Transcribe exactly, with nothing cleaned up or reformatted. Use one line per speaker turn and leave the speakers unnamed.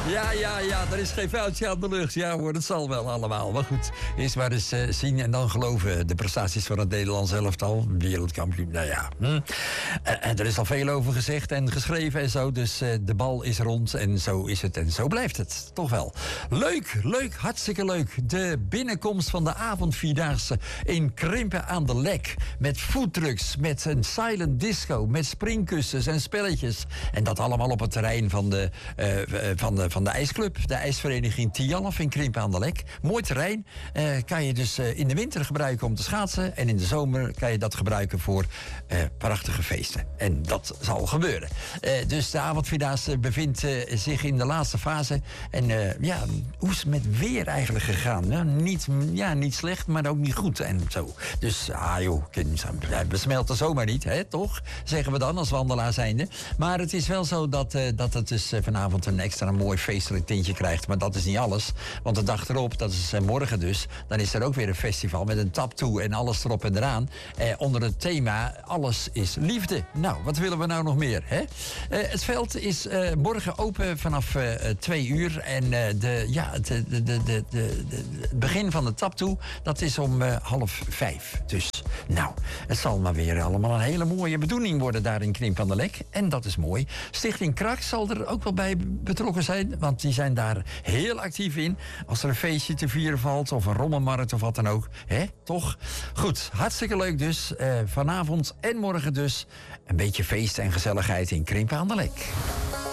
Ja, ja, ja, er is geen foutje aan de lucht. Ja hoor, dat zal wel allemaal. Maar goed, eerst maar eens uh, zien en dan geloven. De prestaties van het Nederlands elftal, wereldkampioen, nou ja. Hm. Uh, er is al veel over gezegd en geschreven en zo. Dus uh, de bal is rond en zo is het en zo blijft het. Toch wel. Leuk, leuk, hartstikke leuk. De binnenkomst van de avondvierdaagse in Krimpen aan de Lek. Met foodtrucks, met een silent disco, met springkussens en spelletjes. En dat allemaal op het terrein van de, uh, van de, van de ijsclub. De ijsvereniging Tialf in Krimpen aan de Lek. Mooi terrein. Uh, kan je dus uh, in de winter gebruiken om te schaatsen. En in de zomer kan je dat gebruiken voor uh, prachtige feesten. En dat zal gebeuren. Uh, dus de avondvierdaagse bevindt uh, zich in de laatste fase. En uh, ja, hoe is het met weer eigenlijk gegaan? Nou, niet, ja, niet slecht, maar ook niet goed en zo. Dus, ah joh, we smelten zomaar niet, hè, toch? Zeggen we dan als wandelaar zijnde. Maar het is wel zo dat, uh, dat het dus uh, vanavond een extra mooi feestelijk tintje krijgt. Maar dat is niet alles. Want de dag erop, dat is uh, morgen dus, dan is er ook weer een festival met een taptoe en alles erop en eraan. Uh, onder het thema Alles is Liefde. Nou, wat willen we nou nog meer, hè? Uh, het veld is uh, morgen open vanaf uh, twee uur. En uh, de, ja, de, de, de, de, de, het begin van de taptoe, dat is om uh, half vijf. Dus, nou, het zal maar weer allemaal een hele mooie bedoeling worden daar in Krimpen aan de Lek. En dat is mooi. Stichting Krak zal er ook wel bij betrokken zijn, want die zijn daar heel actief in. Als er een feestje te vieren valt of een rommelmarkt of wat dan ook. Hè, toch? Goed, hartstikke leuk dus. Uh, vanavond en morgen dus een beetje feest en gezelligheid in Krimpen aan de Lek.